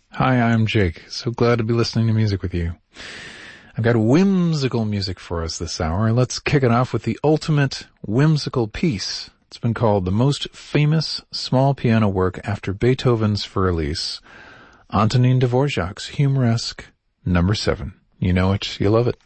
Hi, I'm Jake. So glad to be listening to music with you. I've got whimsical music for us this hour. Let's kick it off with the ultimate whimsical piece. It's been called the most famous small piano work after Beethoven's Fur Elise, Antonin Dvorak's Humoresque, number 7. You know it, you love it.